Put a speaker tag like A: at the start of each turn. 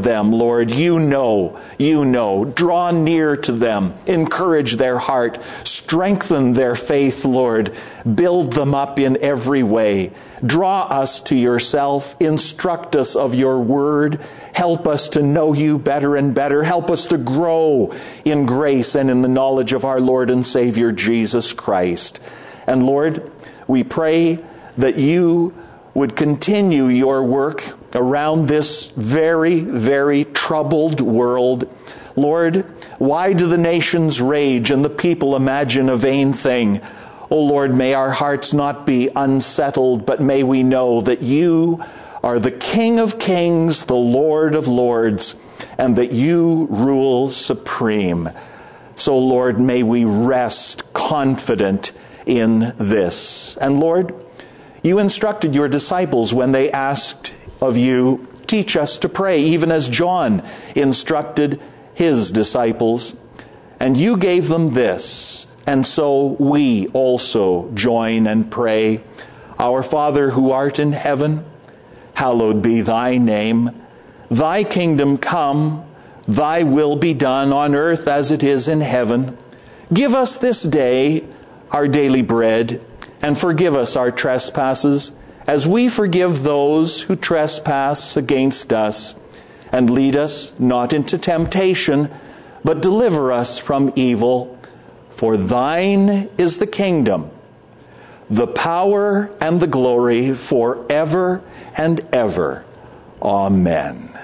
A: them, Lord. You know. Draw near to them. Encourage their heart. Strengthen their faith, Lord. Build them up in every way. Draw us to yourself. Instruct us of your word. Help us to know you better and better. Help us to grow in grace and in the knowledge of our Lord and Savior, Jesus Christ. And Lord, we pray that you would continue your work around this very, very troubled world. Lord, why do the nations rage and the people imagine a vain thing? Oh Lord, may our hearts not be unsettled, but may we know that you are the King of kings, the Lord of lords, and that you rule supreme. So Lord, may we rest confident in this. And Lord, you instructed your disciples when they asked of you, teach us to pray, even as John instructed his disciples. And you gave them this, and so we also join and pray. Our Father who art in heaven, hallowed be thy name. Thy kingdom come, thy will be done on earth as it is in heaven. Give us this day our daily bread, and forgive us our trespasses, as we forgive those who trespass against us. And lead us not into temptation, but deliver us from evil. For thine is the kingdom, the power, and the glory forever and ever. Amen.